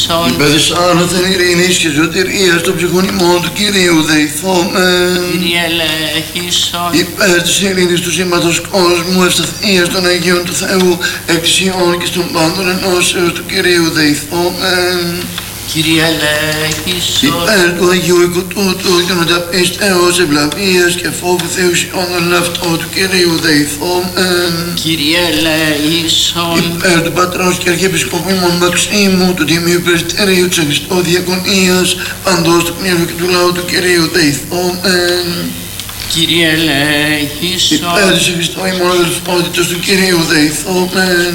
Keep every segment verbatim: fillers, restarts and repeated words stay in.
Υπέρ της άνωθεν ειρήνης και σωτηρίας των ψυχών ημών του Κυρίου δεηθόμεν. Κύριε ελέγχησον. Υπέρ της ειρήνης του σήματος κόσμου, ευσταθίας των Αγίων του Θεού, εκκλησιών και στον πάντων ενώσεως του Κυρίου δεηθόμεν. Κύριε ελέγχησον. Υπέρ του Αγίου οίκου τούτου και νοντα πίστεως, ευλαβίας και φόβου Θεουσιών εν αυτό του Κυρίου δεηθόμεν. Κύριε ελέγχησον. Υπέρ του Πατρός και Αρχιεπισκόπου ημών Μαξίμου, του Τιμίου Πρεσβυτερίου της Χριστό Διακονίας, παντός του Πνεύματος και του λαού του Κυρίου δεηθόμεν. Κύριε ελέγχησον. Υπέρ της Χριστό ημών αδελφότητος του Κυρίου δεηθόμεν.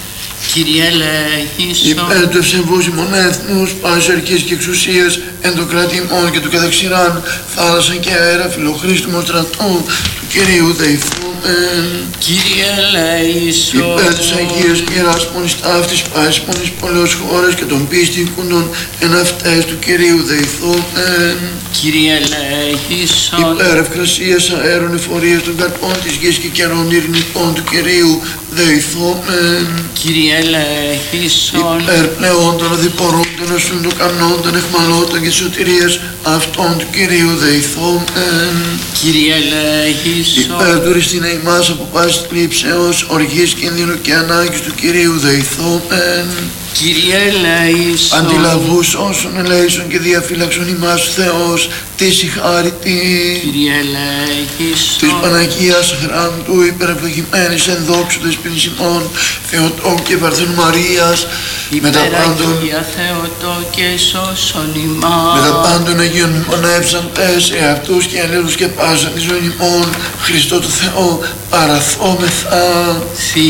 Κύριε ελέγχησον. Υπέρ του ευσεβούς ημών έθνους, πάσης αρχής και εξουσίας, εν το κράτη ημών και του καταξηράν, θάλασσα και αέρα, φιλοχρήστημο στρατού, του Κυρίου δεηθόμεν. Κύριε ελέγχησον. Υπέρ της Αγίας και Ιεράς Μονής ταύτης, πάσης μονής πολλές χώρες και των πίστικουντων εν αυτές του Κυρίου δεηθόμεν. Κύριε ελέγχησον. Υπέρ ευκρασίας αέρων εφορίας των καρπών της γης και καιρών ειρηνικών του Κυρίου δεηθόμεν. Κύριε ελέγχησον. Υπέρ πλεών των αδιπορών των ασούν των καμνών των εχμαλώτων και σωτηρίας αυτών του Κυρίου δεηθόμεν. Κύριε ελέγχησον. Υπέρ του ριστήνε ημάς από πάσης θλίψεως, οργής, κινδύνου και ανάγκης του Κυρίου δεηθόμεν. Κύριε ελέησον. Αντιλαβούς όσων ελέησον και διαφύλαξον ημάς Θεός, της η χάρητη. Κύριε ελέησον. Της Παναγίας Χράντου υπερευλογημένης εν δόξου δεσποινής ημών, Θεοτόκου και Παρθένου Μαρίας, με τα πάντων, Θεοτό και σώσον ημάς. με τα πάντων Αγίων μνημονεύσαντες εαυτούς και αλλήλους και πάσα τη ζωή ημών, Χριστό του Θεό παραθόμεθα. Συ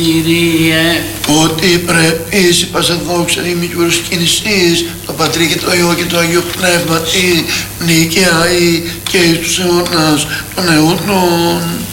Κύριε. Ότι πρέπει εις πάσα δόξα ημί του προσκύνησης, το Πατρί και το Υιό και το Αγίο Πνεύμα, η νίκαια η και εις τους αιώνας των αιώνων.